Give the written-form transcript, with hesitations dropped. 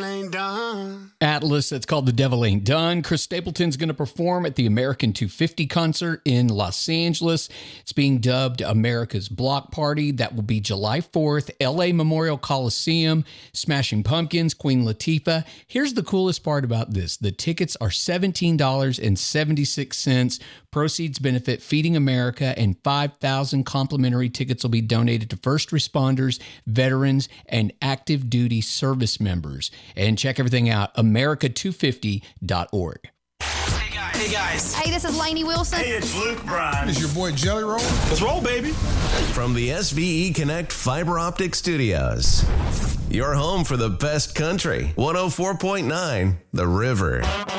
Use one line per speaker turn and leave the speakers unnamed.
ain't done.
Atlas, that's called The Devil Ain't Done. Chris Stapleton's going to perform at the American 250 concert in Los Angeles. It's being dubbed America's Block Party. That will be July 4th, LA Memorial Coliseum, Smashing Pumpkins, Queen Latifah. Here's the coolest part about this. The tickets are $17.76. Proceeds benefit Feeding America, and 5,000 complimentary tickets will be donated to first responders, veterans, and active duty service members. And check everything out, america250.org.
Hey guys.
Hey, this is Lainey Wilson.
Hey, it's Luke Bryan.
It's your boy Jelly Roll.
Let's roll, baby.
From the SVE Connect Fiber Optic Studios, your home for the best country. 104.9 The River.